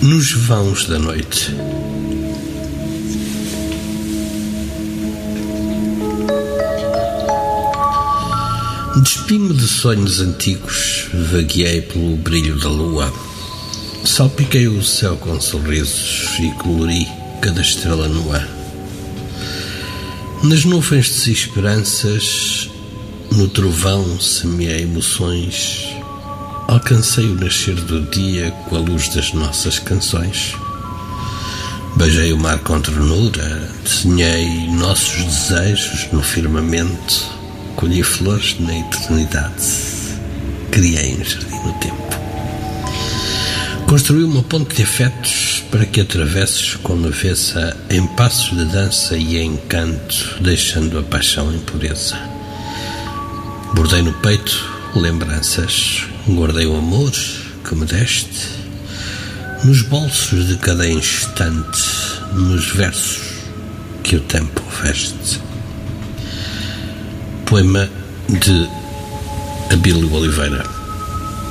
Nos vãos da noite. Despi-me de sonhos antigos, vagueei pelo brilho da lua, salpiquei o céu com sorrisos e colori cada estrela nua. Nas nuvens de esperanças, no trovão semeei emoções, alcancei o nascer do dia com a luz das nossas canções. Beijei o mar com ternura, desenhei nossos desejos no firmamento, colhi flores na eternidade, criei um jardim no tempo. Construí uma ponte de afetos para que atravesses com leveza em passos de dança e encanto, deixando a paixão em pureza. Bordei no peito lembranças, guardei o amor que me deste, nos bolsos de cada instante, nos versos que o tempo veste. Poema de Abílio Oliveira.